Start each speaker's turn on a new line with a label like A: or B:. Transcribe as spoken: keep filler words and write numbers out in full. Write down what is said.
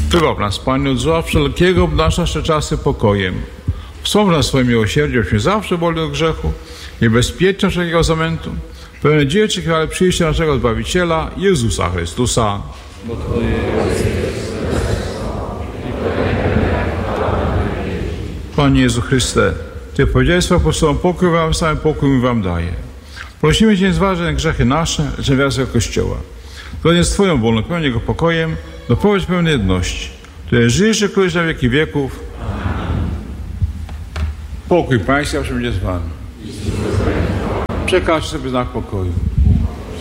A: Wybaw nas, Panie, od zła wszelkiego, obdarz nasze czasy pokojem. Wspomnij nas swoim miłosierdziem, byśmy zawsze wolni od grzechu i bezpieczni wszelkiego zamętu. Pełne dzieci chwale przyjścia naszego Zbawiciela, Jezusa Chrystusa. Bo Twoje Panie Jezu Chryste, Ty powiedziałeś swoim apostołom, pokój wam, sam pokój mi wam daję. Prosimy Cię, nie zważaj na grzechy nasze, lecz na wiarę Kościoła. Zgodnie z Twoją wolą, pełnię Jego pokojem, doprowadź pełnej jedności, które żyjesz i królujesz na wieki wieków. Pokój Pańska będzie z Wami. Przekażcie sobie znak pokoju.